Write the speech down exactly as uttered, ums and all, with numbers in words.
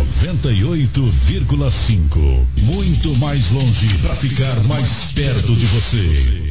noventa e oito vírgula cinco. Muito mais longe para ficar mais perto de você.